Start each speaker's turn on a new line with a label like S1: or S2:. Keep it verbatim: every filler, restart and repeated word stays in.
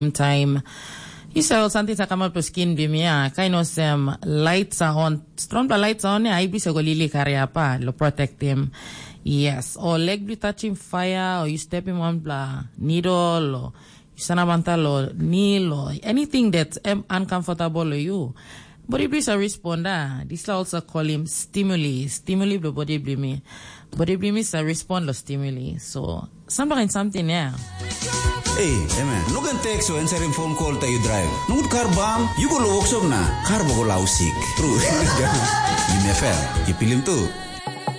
S1: time. You say something to come up to skin be me ah kind of some lights are on strong the lights on I be so go lili carry pa lo protect him. Yes, or leg be touching fire or you step him on bla needle or you sanabantal or kneel or anything that's um, uncomfortable to you. Body bleeds a responder. This also call him stimuli. Stimuli the body bleed me. Body bleed me is a respond to stimuli. So sometimes something yeah.
S2: Hey, hey man, no can text so answer in phone call that you drive. No car bomb, you go to workshop na. Car go lausik. True. You me fair. You film too.